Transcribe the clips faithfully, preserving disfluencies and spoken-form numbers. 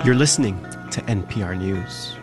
You're listening to N P R News.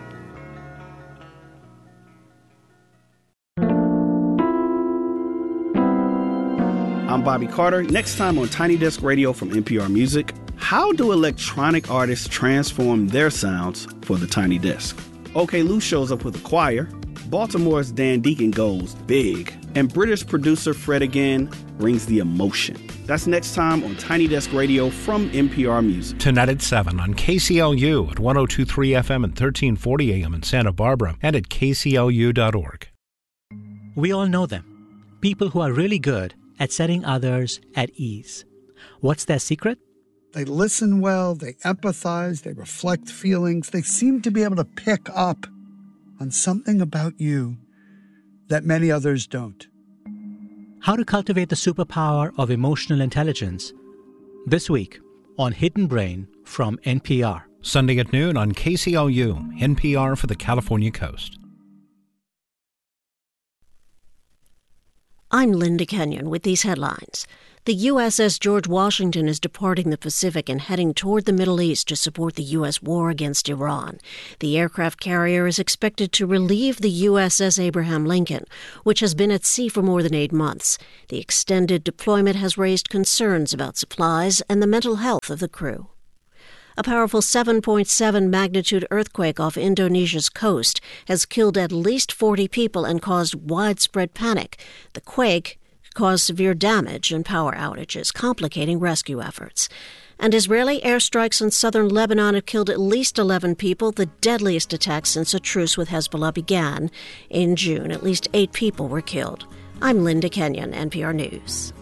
I'm Bobby Carter. Next time on Tiny Desk Radio from N P R Music, how do electronic artists transform their sounds for the Tiny Desk? OK Lou shows up with a choir, Baltimore's Dan Deacon goes big, and British producer Fred again brings the emotion. That's next time on Tiny Desk Radio from N P R Music. Tonight at seven on K C L U at one oh two point three F M and thirteen forty A M in Santa Barbara and at K C L U dot org. We all know them. People who are really good at setting others at ease. What's their secret? They listen well, they empathize, they reflect feelings. They seem to be able to pick up on something about you that many others don't. How to cultivate the superpower of emotional intelligence. This week on Hidden Brain from N P R. Sunday at noon on K C L U, N P R for the California Coast. I'm Linda Kenyon with these headlines. The U S S George Washington is departing the Pacific and heading toward the Middle East to support the U S war against Iran. The aircraft carrier is expected to relieve the U S S Abraham Lincoln, which has been at sea for more than eight months. The extended deployment has raised concerns about supplies and the mental health of the crew. A powerful seven point seven magnitude earthquake off Indonesia's coast has killed at least forty people and caused widespread panic. The quake caused severe damage and power outages, complicating rescue efforts. And Israeli airstrikes in southern Lebanon have killed at least eleven people, the deadliest attack since a truce with Hezbollah began in June. At least eight people were killed. I'm Linda Kenyon, N P R News.